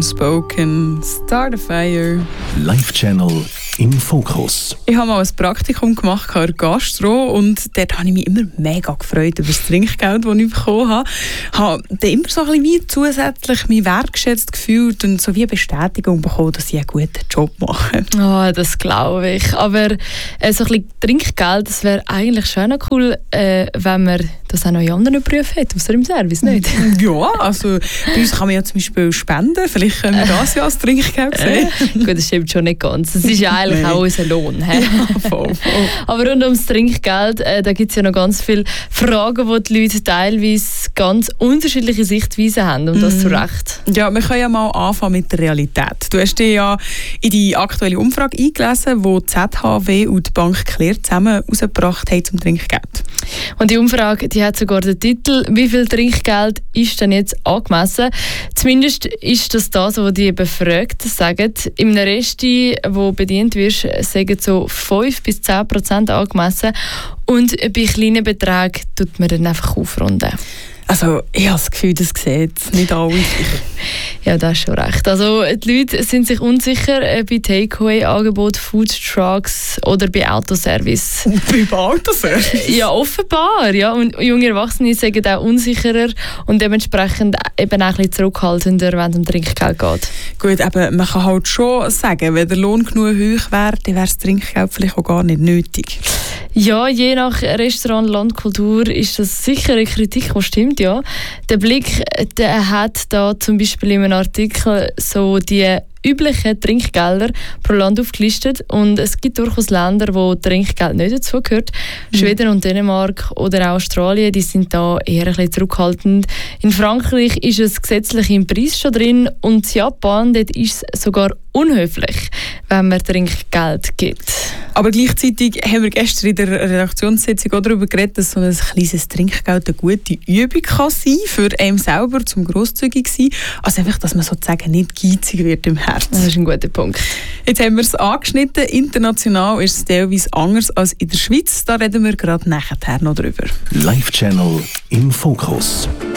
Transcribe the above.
Unspoken, Start a Fire. Live-Channel im Fokus. Ich habe mal ein Praktikum gemacht in der Gastro und dort habe ich mich immer mega gefreut über das Trinkgeld, das ich bekommen habe. Ich habe dann immer so ein bisschen wie zusätzlich mich wertgeschätzt gefühlt und so wie eine Bestätigung bekommen, dass ich einen guten Job mache. Oh, das glaube ich. Aber so ein bisschen Trinkgeld, das wäre eigentlich schon noch cool, wenn man das auch noch in anderen Berufen hat, außer im Service, nicht? Ja, also bei uns kann man ja zum Beispiel spenden. Vielleicht können wir das ja als Trinkgeld sehen. Gut, das stimmt schon nicht ganz. Das ist ja eigentlich auch unser Lohn. Ja, voll. Aber rund ums Trinkgeld, da gibt es ja noch ganz viele Fragen, wo die Leute teilweise ganz unterschiedliche Sichtweisen haben. Und das zu Recht. Ja, wir können ja mal anfangen mit der Realität. Du hast dich ja in die aktuelle Umfrage eingelesen, die ZHW und die Bank Claire zusammen herausgebracht haben zum Trinkgeld. Und die Umfrage, die hat sogar den Titel «Wie viel Trinkgeld ist denn jetzt angemessen?» Zumindest ist das, was die Befragten sagen. Im Resti, wo bedient wirst, sagen so 5-10% angemessen. Und bei kleinen Beträgen tut man dann einfach aufrunden. Also ich habe das Gefühl, das sieht nicht alle. Ja, das ist schon recht. Also die Leute sind sich unsicher bei Takeaway-Angeboten, Foodtrucks oder bei Autoservice. Bei Autoservice? Ja, offenbar. Ja. Und junge Erwachsene sind auch unsicherer und dementsprechend eben auch ein bisschen zurückhaltender, wenn es um Trinkgeld geht. Gut, aber man kann halt schon sagen, wenn der Lohn genug hoch wäre, dann wäre das Trinkgeld vielleicht auch gar nicht nötig. Ja, je nach Restaurant, Landkultur ist das sicher eine Kritik, die stimmt, ja. Der Blick, der hat da zum Beispiel in einem Artikel so die üblichen Trinkgelder pro Land aufgelistet und es gibt durchaus Länder, wo Trinkgeld nicht dazugehört. Schweden und Dänemark oder auch Australien, die sind da eher ein bisschen zurückhaltend. In Frankreich ist es gesetzlich im Preis schon drin und in Japan, dort ist es sogar unhöflich, wenn man Trinkgeld gibt. Aber gleichzeitig haben wir gestern in der Redaktionssitzung auch darüber geredet, dass so ein kleines Trinkgeld eine gute Übung kann sein für einen selber, zum grosszügig sein. Also einfach, dass man sozusagen nicht geizig wird im Herzen. Das ist ein guter Punkt. Jetzt haben wir es angeschnitten. International ist es teilweise anders als in der Schweiz. Da reden wir gerade nachher noch drüber. Live-Channel im Fokus.